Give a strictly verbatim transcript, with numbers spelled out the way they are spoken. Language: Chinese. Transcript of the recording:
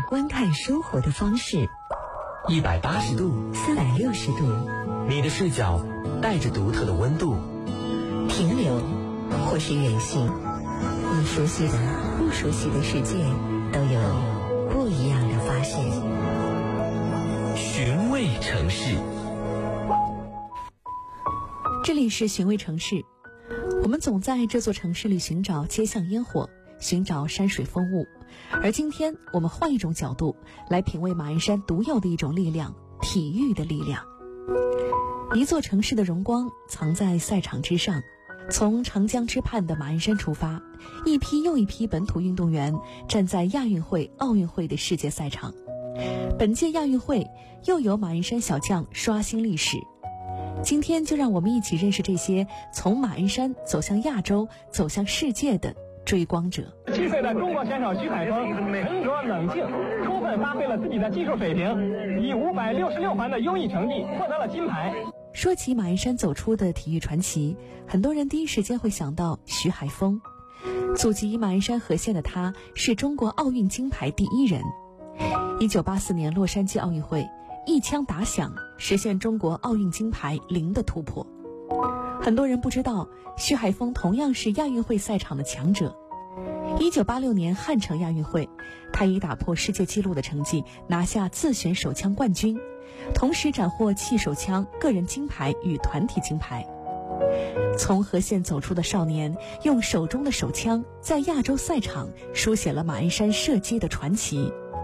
观看生活的方式， 一百八十度、 四百六十度， 你的视角带着独特的温度。 停留或是远行，你熟悉的、不熟悉的世界都有不一样的发现。 寻味城市， 这里是寻味城市。我们总在这座城市里寻找街巷烟火，寻找山水风物，而今天我们换一种角度来品味马鞍山独有的一种力量——体育的力量。一座城市的荣光藏在赛场之上。从长江之畔的马鞍山出发，一批又一批本土运动员站在亚运会、奥运会的世界赛场。本届亚运会又有马鞍山小将刷新历史。今天就让我们一起认识这些从马鞍山走向亚洲、走向世界的追光者。 七岁的中国选手徐海峰沉着冷静，充分发挥了自己的技术水平，以五百六十六环的优异成绩获得了金牌。 说起马鞍山走出的体育传奇，很多人第一时间会想到徐海峰。祖籍马鞍山和县的他是中国奥运金牌第一人。一九八四年洛杉矶奥运会，一枪打响，实现中国奥运金牌零的突破。很多人不知道，徐海峰同样是亚运会赛场的强者。一九八六年汉城亚运会，他以打破世界纪录的成绩拿下自选手枪冠军，同时斩获气手枪个人金牌与团体金牌。从和县走出的少年，用手中的手枪在亚洲赛场书写了马鞍山射击的传奇。